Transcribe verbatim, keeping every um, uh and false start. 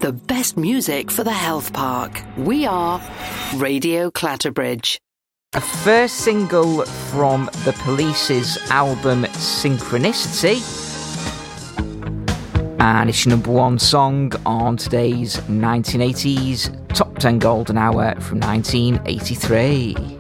the best music for the health park. We are Radio Clatterbridge. A first single from The Police's album Synchronicity, and it's your number one song on today's nineteen eighties Top ten Golden Hour from nineteen eighty-three.